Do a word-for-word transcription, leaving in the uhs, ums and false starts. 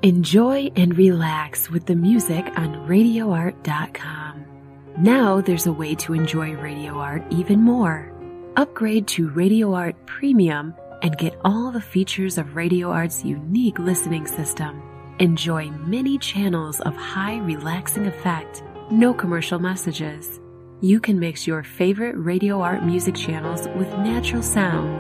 Enjoy and relax with the music on radio art dot com. Now there's a way to enjoy Radio Art even more. Upgrade to Radio Art Premium and get all the features of Radio Art's unique listening system. Enjoy many channels of high relaxing effect, no commercial messages. You can mix your favorite Radio Art music channels with natural sounds